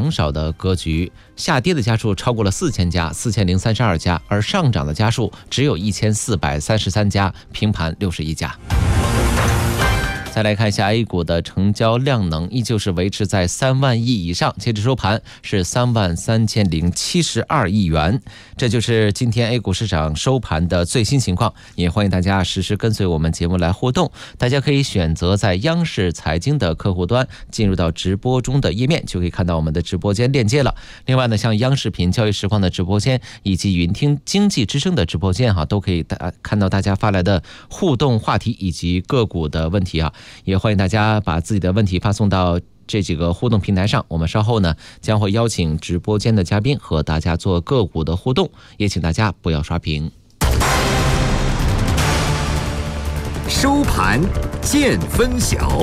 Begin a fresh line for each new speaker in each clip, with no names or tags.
减少的格局，下跌的家数超过了4000家，4032家，而上涨的家数只有1433家，平盘61家。再来看一下 A 股的成交量能，依旧是维持在3万亿以上，截至收盘是33072亿元。这就是今天 A 股市场收盘的最新情况，也欢迎大家实时跟随我们节目来互动。大家可以选择在央视财经的客户端进入到直播中的页面，就可以看到我们的直播间链接了。另外呢，像央视频交易实况的直播间以及云听经济之声的直播间都可以看到大家发来的互动话题以及个股的问题也欢迎大家把自己的问题发送到这几个互动平台上，我们稍后呢将会邀请直播间的嘉宾和大家做个股的互动，也请大家不要刷屏。
收盘见分晓。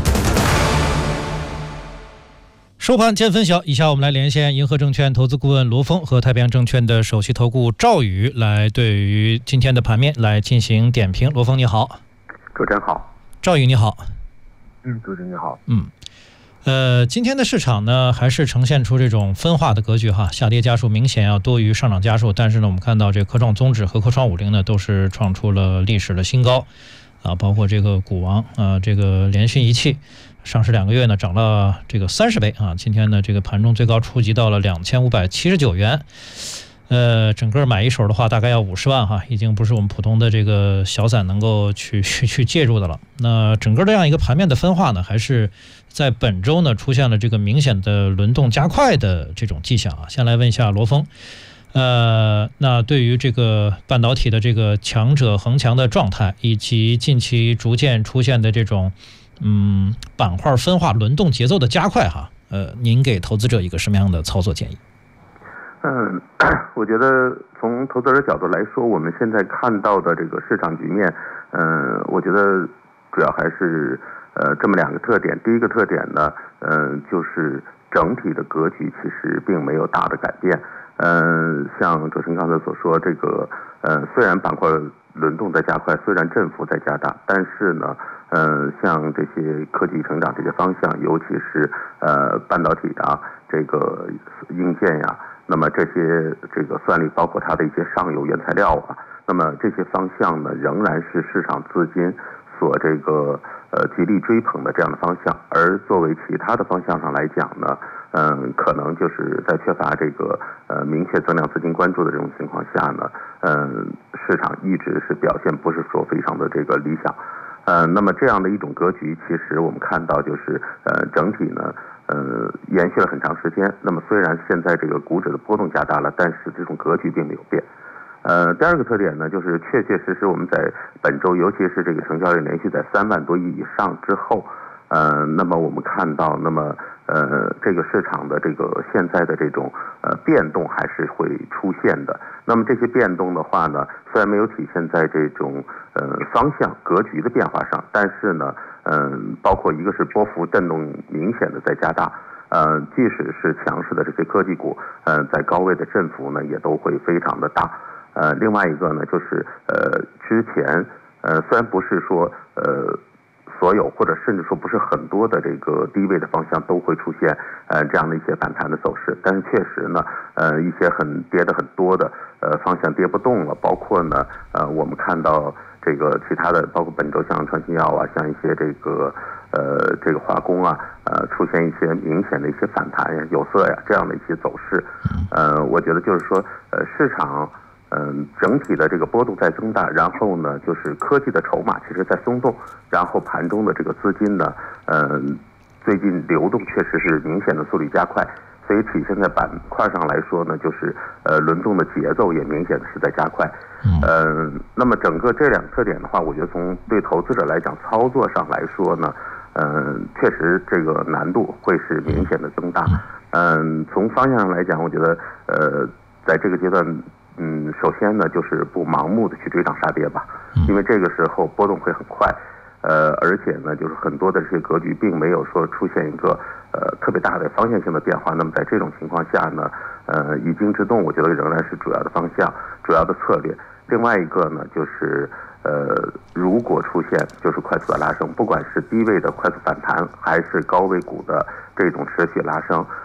收盘见分晓，以下我们来连线银河证券投资顾问罗峰和太平洋证券的首席投顾赵宇，来对于今天的盘面来进行点评。罗峰你好。
主持人好。
赵宇你好。
主持人你好。
今天的市场呢还是呈现出这种分化的格局下跌家数明显要多于上涨家数，但是呢我们看到这科创综指和科创50呢都是创出了历史的新高包括这个股王这个联讯仪器上市2个月呢涨了这个30倍今天呢这个盘中最高触及到了2579元。整个买一手的话大概要50万已经不是我们普通的这个小散能够去介入的了。那整个这样一个盘面的分化呢，还是在本周呢出现了这个明显的轮动加快的这种迹象先来问一下罗峰，那对于这个半导体的这个强者恒强的状态，以及近期逐渐出现的这种板块分化轮动节奏的加快您给投资者一个什么样的操作建议？
我觉得从投资者角度来说，我们现在看到的这个市场局面，我觉得主要还是这么2个特点。第一个特点呢，就是整体的格局其实并没有大的改变。像主持人刚才所说，这个虽然板块轮动在加快，虽然振幅在加大，但是呢，像这些科技成长这些方向，尤其是半导体这个硬件那么这些这个算力，包括它的一些上游原材料那么这些方向呢，仍然是市场资金所这个极力追捧的这样的方向。而作为其他的方向上来讲呢，可能就是在缺乏这个明确增量资金关注的这种情况下呢，市场一直是表现不是说非常的这个理想。那么这样的一种格局，其实我们看到就是整体呢延续了很长时间。那么虽然现在这个股指的波动加大了，但是这种格局并没有变。第二个特点呢，就是确确实实我们在本周，尤其是这个成交量连续在3万多亿以上之后，那么我们看到，那么这个市场的这个现在的这种变动还是会出现的。那么这些变动的话呢，虽然没有体现在这种方向格局的变化上，但是呢，包括一个是波幅震动明显的在加大。即使是强势的这些科技股，在高位的振幅呢也都会非常的大。另外一个呢，就是之前虽然不是说所有或者甚至说不是很多的这个低位的方向都会出现这样的一些反弹的走势，但是确实呢一些跌得很多的方向跌不动了，包括呢我们看到这个其他的，包括本周像创新药像一些这个化工出现一些明显的一些反弹有色这样的一些走势。我觉得就是说市场整体的这个波动在增大，然后呢就是科技的筹码其实在松动，然后盘中的这个资金呢最近流动确实是明显的速率加快，所以体现在板块上来说呢，就是轮动的节奏也明显的是在加快。那么整个这2个特点的话，我觉得从对投资者来讲操作上来说呢，确实这个难度会是明显的增大。从方向上来讲，我觉得在这个阶段首先呢就是不盲目的去追涨杀跌吧，因为这个时候波动会很快。而且呢就是很多的这些格局并没有说出现一个特别大的方向性的变化。那么在这种情况下呢以静制动我觉得仍然是主要的方向，主要的策略。另外一个呢就是如果出现就是快速的拉升，不管是低位的快速反弹还是高位股的这种持续拉升，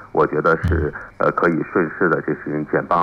我觉得是可以顺势的进行减磅，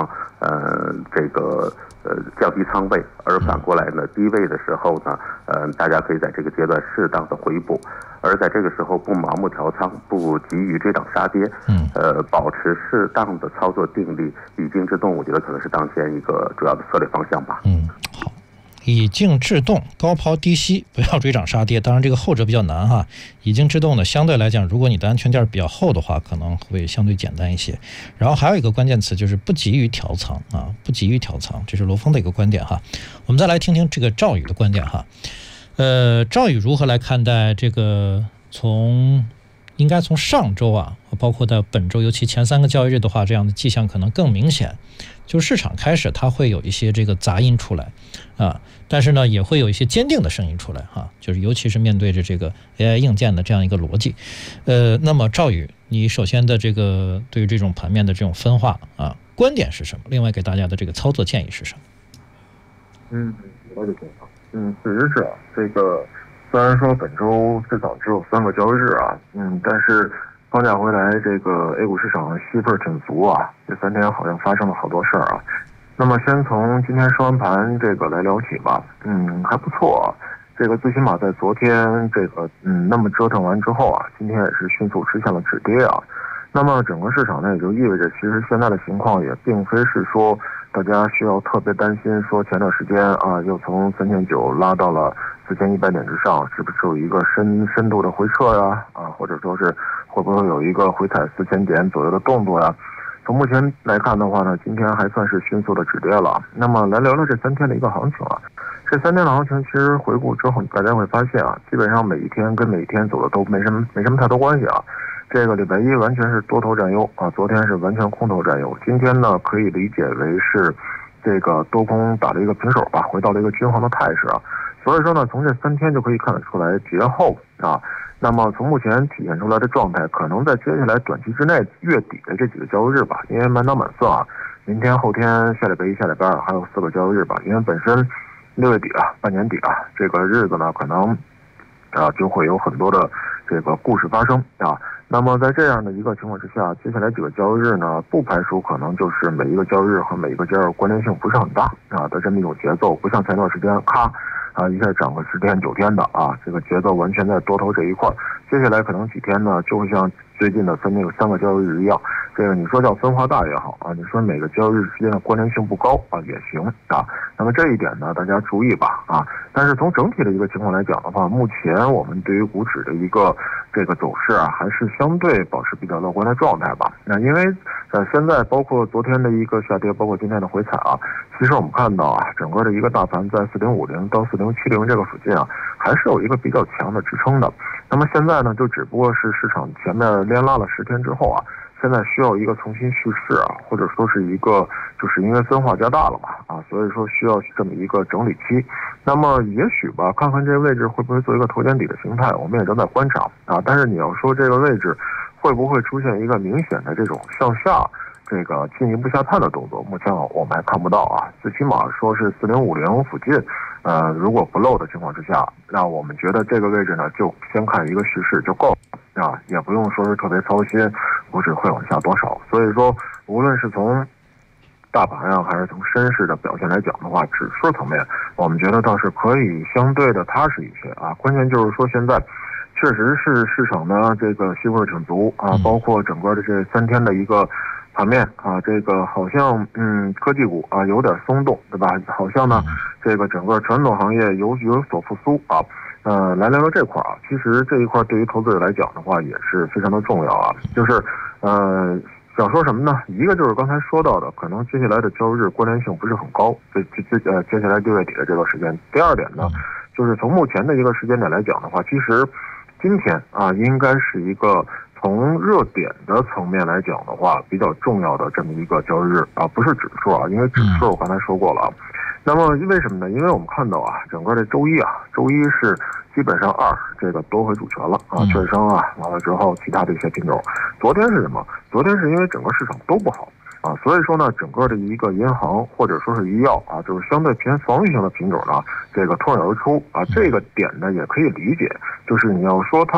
降低仓位，而反过来呢，低位的时候呢，大家可以在这个阶段适当的回补，而在这个时候不盲目调仓，不急于追涨杀跌，保持适当的操作定力，以静制动，我觉得可能是当前一个主要的策略方向吧。
好。以静制动，高抛低吸，不要追涨杀跌。当然，这个后者比较难哈。以静制动呢，相对来讲，如果你的安全垫比较厚的话，可能会相对简单一些。然后还有一个关键词就是不急于调仓啊，不急于调仓，这是罗峰的一个观点哈。我们再来听听这个赵宇的观点哈。赵宇如何来看待这个应该从上周啊，包括到本周，尤其前3个交易日的话，这样的迹象可能更明显。就市场开始它会有一些这个杂音出来啊，但是呢也会有一些坚定的声音出来哈，就是尤其是面对着这个 AI 硬件的这样一个逻辑。那么赵宇，你首先的这个对于这种盘面的这种分化啊，观点是什么？另外给大家的这个操作建议是什么？
了解情况。确实是啊，这个虽然说本周市场只有3个交易日啊，但是放假回来，这个 A 股市场戏份挺足啊，这3天好像发生了好多事儿啊。那么先从今天收完盘这个来聊起吧，还不错啊。这个最起码在昨天这个那么折腾完之后啊，今天也是迅速实现了止跌啊。那么整个市场呢，也就意味着其实现在的情况也并非是说大家需要特别担心说前段时间啊又从3900拉到了4100点之上，是不是有一个深度的回撤呀？或者说是会不会有一个回踩4000点左右的动作呀？从目前来看的话呢，今天还算是迅速的止跌了。那么来聊聊这3天的一个行情啊。这3天的行情其实回顾之后，大家会发现啊，基本上每一天跟每一天走的都没什么太多关系啊。这个礼拜一完全是多头占优啊，昨天是完全空头占优，今天呢可以理解为是这个多空打了一个平手吧，回到了一个均衡的态势啊。所以说呢，从这3天就可以看得出来节后啊，那么从目前体现出来的状态，可能在接下来短期之内月底的这几个交易日吧，因为满打满算啊，明天后天下礼拜一下礼拜二还有4个交易日吧，因为本身6月底啊半年底啊这个日子呢，可能就会有很多的这个故事发生啊。那么在这样的一个情况之下，接下来几个交易日呢，不排除可能就是每一个交易日和每一个交易日关联性不是很大的这么一种节奏，不像前段时间咔一下涨个10天9天的啊，这个节奏完全在多头这一块。接下来可能几天呢，就会像最近的3个交易日一样，这个你说叫分化大也好啊，你说每个交易日之间的关联性不高啊也行啊。那么这一点呢，大家注意吧啊。但是从整体的一个情况来讲的话，目前我们对于股指的一个这个走势啊，还是相对保持比较乐观的状态吧。那因为现在包括昨天的一个下跌，包括今天的回踩啊，其实我们看到啊，整个的一个大盘在4050到4070这个附近啊，还是有一个比较强的支撑的。那么现在呢，就只不过是市场前面连拉了10天之后啊，现在需要一个重新叙事啊，或者说是一个就是因为分化加大了嘛啊，所以说需要这么一个整理期。那么也许吧，看看这个位置会不会做一个头肩底的形态，我们也正在观察啊。但是你要说这个位置会不会出现一个明显的这种向下这个进一步下探的动作，目前我们还看不到啊。最起码说是4050附近，如果不漏的情况之下，那我们觉得这个位置呢，就先看一个叙事就够了啊，也不用说是特别操心股指会往下多少。所以说，无论是从大盘呀，还是从深市的表现来讲的话，指数层面，我们觉得倒是可以相对的踏实一些啊。关键就是说现在确实是市场呢这个戏份挺足啊，包括整个的这3天的一个盘面啊，这个好像科技股啊有点松动，对吧？好像呢这个整个传统行业有所复苏啊。来聊聊这块啊，其实这一块对于投资者来讲的话也是非常的重要啊。就是想说什么呢？一个就是刚才说到的，可能接下来的交易日关联性不是很高，接下来6月底的这段时间。第二点呢，就是从目前的一个时间点来讲的话，其实今天啊应该是一个从热点的层面来讲的话比较重要的这么一个交易日啊，不是指数啊，因为指数我刚才说过了啊。那么为什么呢？因为我们看到啊，整个的周一是基本上这个夺回主权了啊，券商啊，完了之后其他的一些品种。昨天是什么？昨天是因为整个市场都不好啊，所以说呢，整个的一个银行或者说是医药啊，就是相对偏防御性的品种呢，这个脱颖而出啊，这个点呢也可以理解，就是你要说它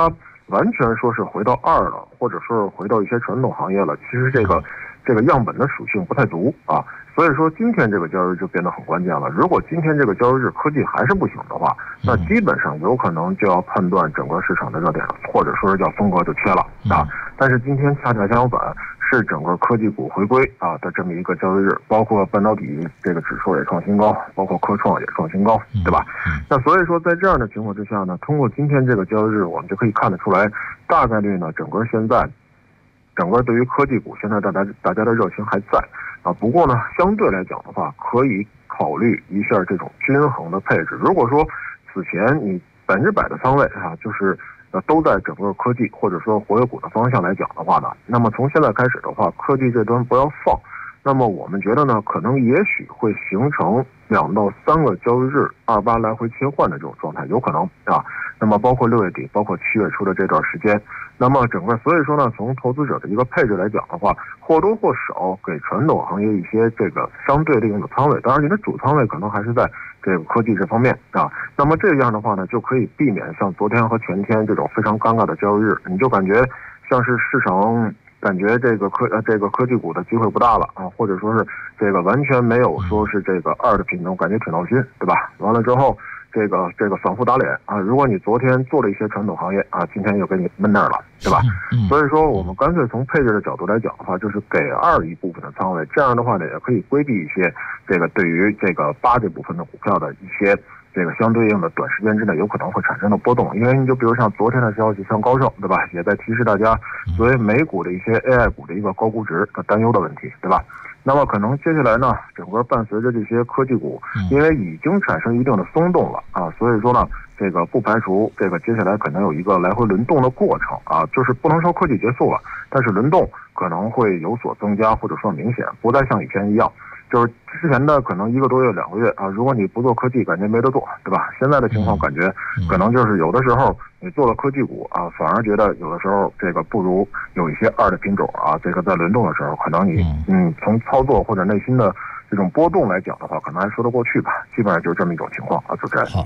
完全说是回到2了，或者说是回到一些传统行业了，其实这个样本的属性不太足啊。所以说今天这个交易日就变得很关键了。如果今天这个交易日科技还是不行的话，那基本上有可能就要判断整个市场的热点，或者说是叫风格就缺了啊。但是今天恰恰相反，是整个科技股回归啊的这么一个交易日，包括半导体这个指数也创新高，包括科创也创新高，对吧？那所以说在这样的情况之下呢，通过今天这个交易日，我们就可以看得出来，大概率呢，整个对于科技股现在大家的热情还在啊。不过呢，相对来讲的话，可以考虑一下这种均衡的配置。如果说此前你100%的仓位啊，就是都在整个科技或者说活跃股的方向来讲的话呢，那么从现在开始的话，科技这端不要放。那么我们觉得呢，可能也许会形成2到3个交易日28来回切换的这种状态，有可能啊。那么包括6月底，包括7月初的这段时间，那么整个所以说呢，从投资者的一个配置来讲的话，或多或少给传统行业一些这个相对利用的仓位，当然你的主仓位可能还是在这个科技这方面啊。那么这样的话呢，就可以避免像昨天和前天这种非常尴尬的交易日，你就感觉像是市场感觉这个科技股的机会不大了啊，或者说是这个完全没有说是这个2的品种，感觉挺闹心，对吧？完了之后，这个反复打脸啊！如果你昨天做了一些传统行业啊，今天又给你闷那儿了，对吧？所以说我们干脆从配置的角度来讲的话，就是给2一部分的仓位，这样的话呢，也可以规避一些这个对于这个8这部分的股票的一些这个相对应的短时间之内有可能会产生的波动。因为你就比如像昨天的消息，像高盛，对吧，也在提示大家作为美股的一些 AI 股的一个高估值的担忧的问题，对吧？那么可能接下来呢，整个伴随着这些科技股，因为已经产生一定的松动了啊，所以说呢，这个不排除这个接下来可能有一个来回轮动的过程啊，就是不能说科技结束了，但是轮动可能会有所增加，或者说明显不再像以前一样，就是之前的可能1个多月、2个月啊，如果你不做科技，感觉没得做，对吧？现在的情况感觉可能就是有的时候你做了科技股啊，反而觉得有的时候这个不如有一些2的品种啊，这个在轮动的时候，可能你从操作或者内心的这种波动来讲的话，可能还说得过去吧。基本上就是这么一种情况啊，主持人。
好，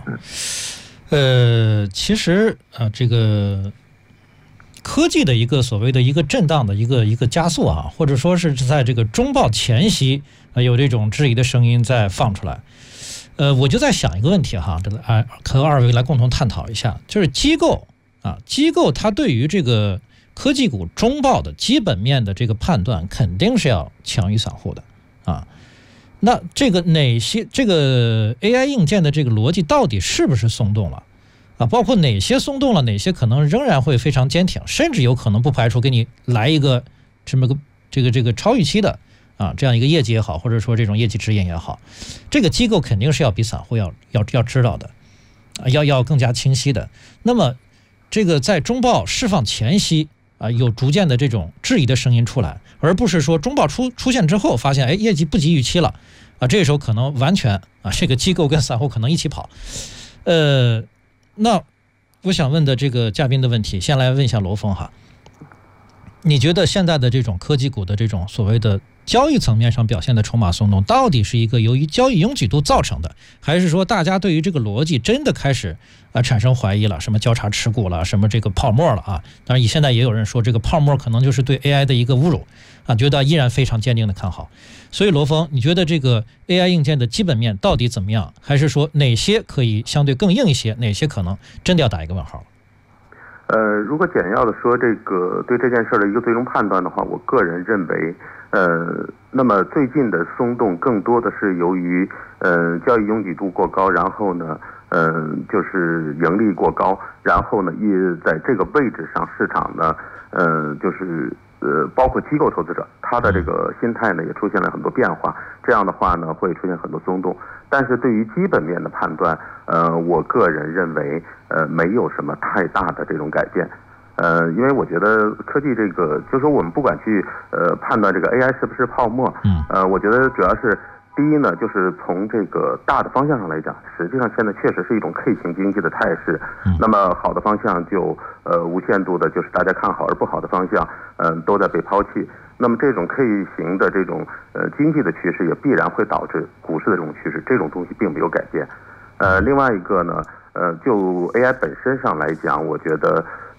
其实这个科技的一个所谓的一个震荡的一个加速啊，或者说是在这个中报前夕有这种质疑的声音在放出来。我就在想一个问题哈，这个和2位来共同探讨一下，就是机构它对于这个科技股中报的基本面的这个判断肯定是要强于散户的啊。那这个哪些这个 AI 硬件的这个逻辑到底是不是松动了啊？包括哪些松动了，哪些可能仍然会非常坚挺，甚至有可能不排除给你来一个这么个这个超预期的啊这样一个业绩也好，或者说这种业绩指引也好，这个机构肯定是要比散户要知道的，要更加清晰的。那么这个在中报释放前夕啊，有逐渐的这种质疑的声音出来，而不是说中报出现之后发现业绩不及预期了啊，这个时候可能完全这个机构跟散户可能一起跑。那我想问的这个嘉宾的问题，先来问一下罗峰哈，你觉得现在的这种科技股的这种所谓的交易层面上表现的筹码松动，到底是一个由于交易拥挤度造成的，还是说大家对于这个逻辑真的开始产生怀疑了，什么交叉持股了，什么这个泡沫了啊？当然现在也有人说这个泡沫可能就是对 AI 的一个侮辱啊，觉得依然非常坚定的看好。所以罗峰，你觉得这个 AI 硬件的基本面到底怎么样？还是说哪些可以相对更硬一些，哪些可能真的要打一个问号？
如果简要的说这个对这件事的一个最终判断的话，我个人认为，那么最近的松动更多的是由于交易拥挤度过高，然后呢，就是盈利过高，然后呢，在这个位置上，市场呢，就是包括机构投资者，他的这个心态呢也出现了很多变化，这样的话呢会出现很多松动。但是对于基本面的判断，我个人认为，没有什么太大的这种改变。因为我觉得科技这个，就说我们不管去判断这个 AI 是不是泡沫，我觉得主要是第一呢，就是从这个大的方向上来讲，实际上现在确实是一种 K 型经济的态势。那么好的方向就无限度的就是大家看好，而不好的方向都在被抛弃。那么这种 K 型的这种经济的趋势也必然会导致股市的这种趋势，这种东西并没有改变。另外一个呢，就 AI 本身上来讲，我觉得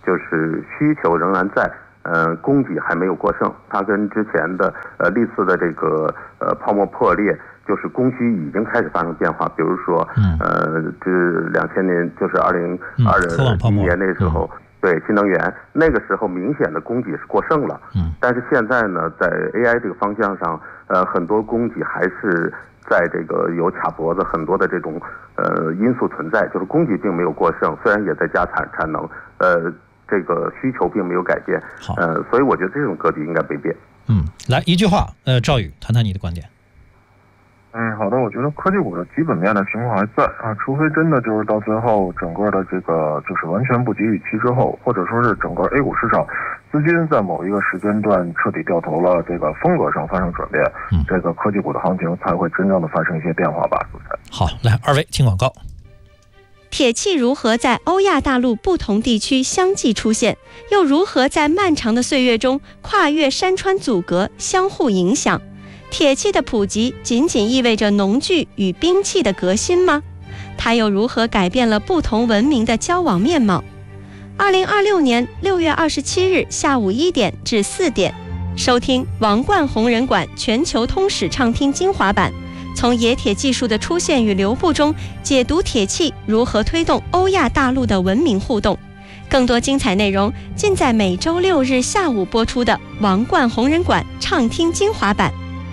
就是需求仍然在，供给还没有过剩。它跟之前的历次的这个泡沫破裂，就是供需已经开始发生变化。比如说，这2000年就是2021年那时候。对新能源那个时候明显的供给是过剩了，但是现在呢，在 AI 这个方向上，很多供给还是在这个有卡脖子很多的这种因素存在，就是供给并没有过剩，虽然也在加产能，这个需求并没有改变，所以我觉得这种格局应该没变。
来一句话，赵宇谈谈你的观点。
好的，我觉得科技股的基本面的情况还在啊，除非真的就是到最后整个的这个就是完全不及预期之后，或者说是整个 A 股市场资金在某一个时间段彻底掉头了，这个风格上发生转变，这个科技股的行情才会真正的发生一些变化吧。
好，来二位听广告。
铁器如何在欧亚大陆不同地区相继出现，又如何在漫长的岁月中跨越山川阻隔，相互影响？铁器的普及仅仅意味着农具与兵器的革新吗？它又如何改变了不同文明的交往面貌？2026年6月27日下午1点至4点，收听王冠弘仁馆全球通史畅听精华版，从冶铁技术的出现与流布中解读铁器如何推动欧亚大陆的文明互动。更多精彩内容尽在每周6日下午播出的王冠弘仁馆畅听精华版。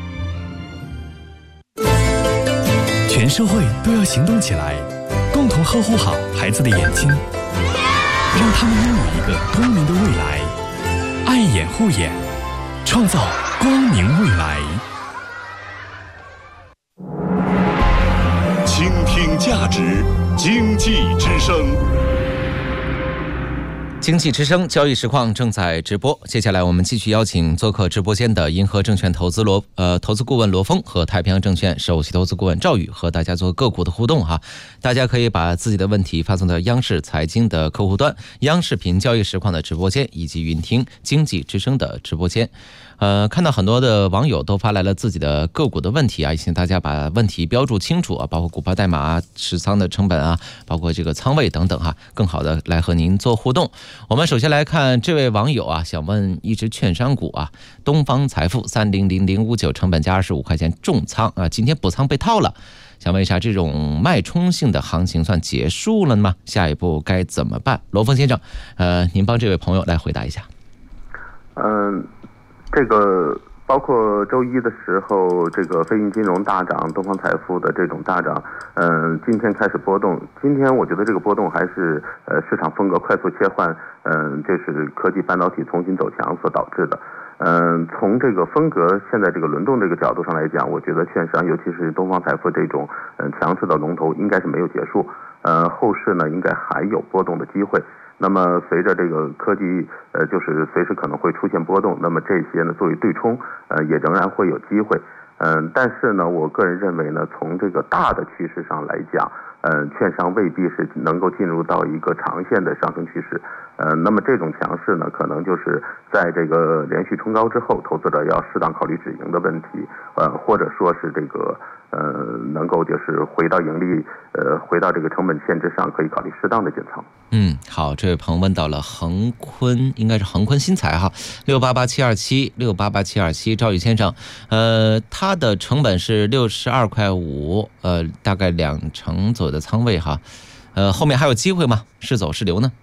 全社会都要行动起来，共同呵护好孩子的眼睛，让他们拥有一个光明的未来。爱眼护眼，创造光明未来。
倾听价值，经济之声。
经济之声交易实况正在直播，接下来我们继续邀请做客直播间的银河证券投资顾问罗峰和太平洋证券首席投资顾问赵宇和大家做个股的互动哈。大家可以把自己的问题发送到央视财经的客户端、央视频交易实况的直播间以及云听经济之声的直播间。看到很多的网友都发来了自己的个股的问题啊，也请大家把问题标注清楚啊，包括股票代码啊、持仓的成本啊，包括这个仓位等等哈，更好的来和您做互动。我们首先来看这位网友啊，想问一只券商股啊，东方财富300059，成本价25块钱重仓啊，今天补仓被套了，想问一下，这种脉冲性的行情算结束了吗？下一步该怎么办？罗峰先生，您帮这位朋友来回答一下。
这个包括周一的时候，这个飞云金融大涨，东方财富的这种大涨，今天开始波动。今天我觉得这个波动还是市场风格快速切换，这是科技半导体重新走强所导致的。从这个风格现在这个轮动这个角度上来讲，我觉得券商尤其是东方财富这种强势的龙头应该是没有结束，后市呢应该还有波动的机会。那么随着这个科技就是随时可能会出现波动，那么这些呢作为对冲也仍然会有机会。但是呢我个人认为呢，从这个大的趋势上来讲，券商未必是能够进入到一个长线的上升趋势。那么这种强势呢，可能就是在这个连续冲高之后，投资者要适当考虑止盈的问题，或者说是这个能够就是回到盈利，回到这个成本线之上，可以考虑适当的减仓。
好，这位朋友问到了恒坤，应该是恒坤新材哈，688727，688727，赵宇先生，他的成本是62.5块，大概2成左右的仓位哈，后面还有机会吗？是走是留呢？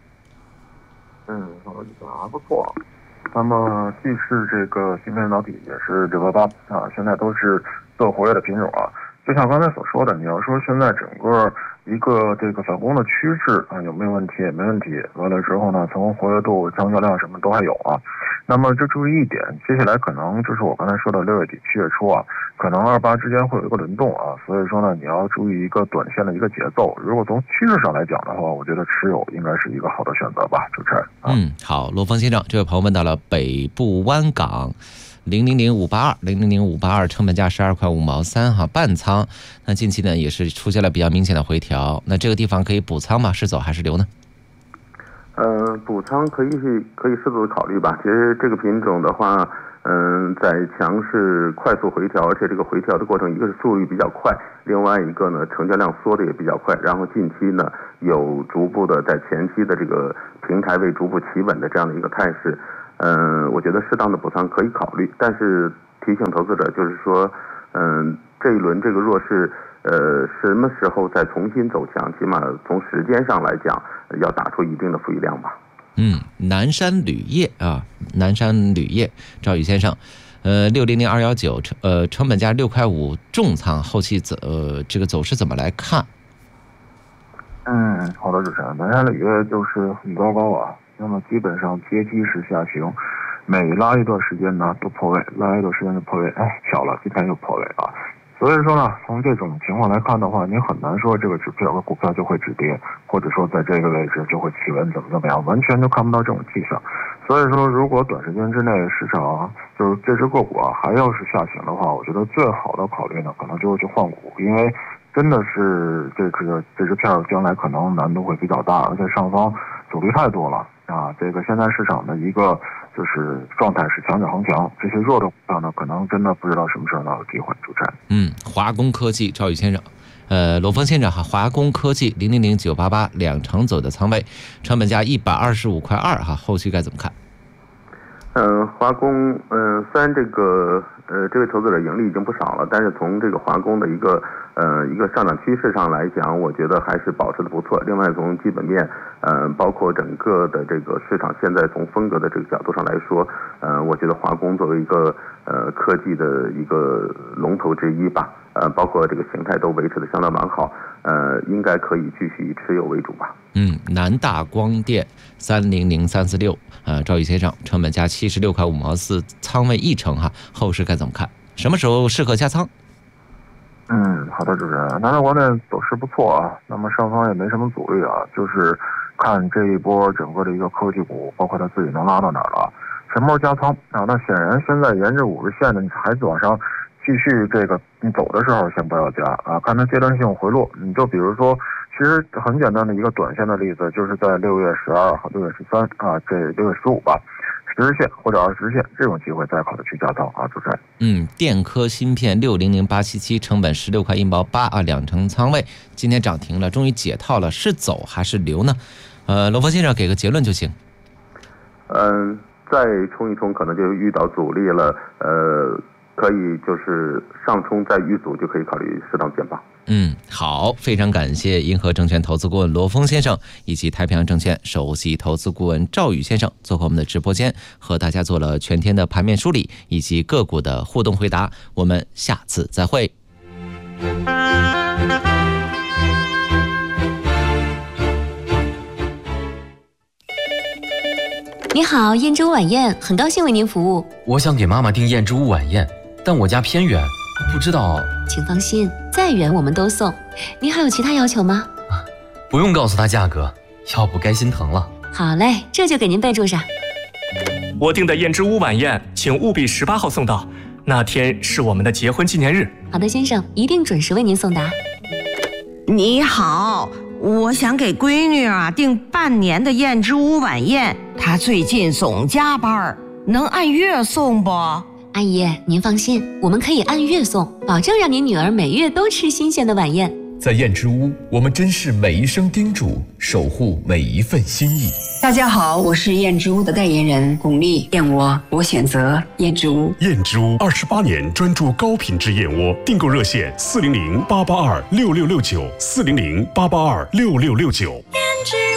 还不错。那么既是这个芯片半导体，也是688啊，现在都是做活跃的品种啊。就像刚才所说的，你要说现在整个一个这个反攻的趋势啊，有没有问题？也没问题。完了之后呢，从活跃度、成交量什么都还有啊。那么就注意一点，接下来可能就是我刚才说的6月底7月初啊，可能28之间会有一个轮动啊，所以说呢，你要注意一个短线的一个节奏。如果从趋势上来讲的话，我觉得持有应该是一个好的选择吧，主持人。
好，罗峰先生，这位朋友问到了北部湾港000582，000582，成本价12.5块哈，半仓。那近期呢也是出现了比较明显的回调，那这个地方可以补仓吗？是走还是留呢？
补仓可以适度的考虑吧。其实这个品种的话， 在强势快速回调，而且这个回调的过程，一个是速率比较快，另外一个呢成交量缩的也比较快，然后近期呢有逐步的在前期的这个平台位逐步企稳的这样的一个态势，我觉得适当的补仓可以考虑，但是提醒投资者就是说，这一轮这个弱势，什么时候再重新走强，起码从时间上来讲，要打出一定的负溢量吧。
南山铝业啊，南山铝业，赵宇先生，600219，成本价6.5块重仓，后期这个走势怎么来看？
好的，主持人，南山铝业就是很糟糕啊，那么基本上阶梯式下行，每拉一段时间呢都破位，拉一段时间就破位，巧了，今天又破位啊。所以说呢，从这种情况来看的话，你很难说这个指标和股票就会止跌，或者说在这个位置就会企稳怎么样，完全就看不到这种迹象。所以说，如果短时间之内市场就是这只个股还要是下行的话，我觉得最好的考虑呢，可能就是去换股，因为真的是这只票将来可能难度会比较大，而且上方阻力太多了啊。这个现在市场的一个就是状态是强者恒强，这些弱的股票呢，可能真的不知道什么时候能有机会出战。
华工科技，赵宇先生，罗峰先生哈，华工科技0009882成走的仓位，成本价125.2块哈，后续该怎么看？
华工，虽然这位投资者盈利已经不少了，但是从这个华工的一个上涨趋势上来讲，我觉得还是保持的不错。另外从基本面，包括整个的这个市场现在从风格的这个角度上来说，我觉得华工作为一个科技的一个龙头之一吧，包括这个形态都维持的相当完好，应该可以继续以持有为主吧。
南大光电300346，赵宇先生，成本价76.5块4，仓位1成哈，后市该怎么看？什么时候适合加仓？
好的，主持人，南大光电走势不错啊，那么上方也没什么阻力啊，就是看这一波整个的一个科技股，包括它自己能拉到哪儿了，什么时候加仓啊？那显然现在沿着50日线的，你还往上继续这个你走的时候，先不要加啊，看它阶段性回落。你就比如说，其实很简单的一个短线的例子，就是在6月12号、6月13啊，这6月15吧。10日线或者20日线这种机会再考虑去加仓啊，主持人。
电科芯片600877，成本16.1块8啊，2成仓位，今天涨停了，终于解套了，是走还是留呢？罗峰先生给个结论就行。
再冲一冲可能就遇到阻力了，可以就是上冲再遇阻就可以考虑适当减磅。
好，非常感谢银河证券投资顾问罗峰先生以及太平洋证券首席投资顾问赵宇先生做客我们的直播间，和大家做了全天的盘面梳理以及个股的互动回答。我们下次再会。
你好，燕之屋晚宴，很高兴为您服务。
我想给妈妈订燕之屋晚宴，但我家偏远，不知道。
请放心，再远我们都送。您还有其他要求吗？
不用告诉她价格，要不该心疼了。
好嘞，这就给您备注上。
我订的燕之屋晚宴，请务必18号送到，那天是我们的结婚纪念日。
好的，先生，一定准时为您送达。
你好，我想给闺女订半年的燕之屋晚宴，她最近总加班，能按月送不？
阿姨，您放心，我们可以按月送，保证让您女儿每月都吃新鲜的晚宴。
在燕之屋，我们珍视每一声叮嘱，守护每一份心意。
大家好，我是燕之屋的代言人巩俐，燕窝我选择燕之屋。
燕之屋28年专注高品质燕窝，订购热线400-882-6669，400-882-6669。